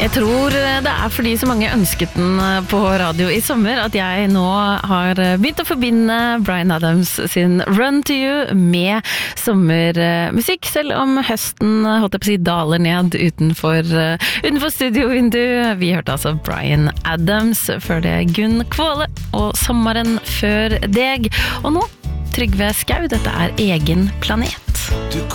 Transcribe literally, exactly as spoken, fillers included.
Jeg tror det er fordi så mange ønsket den på radio i sommer at jeg nå har begynt å forbinde Bryan Adams sin Run to You med sommermusikk, selv om høsten holdt jeg på å si daler ned utenfor, utenfor studiovindu. Vi hørte altså Bryan Adams, før det Gunn Kvåle og Sommeren før deg. Og nå Trygve Skau, dette er Egen planet.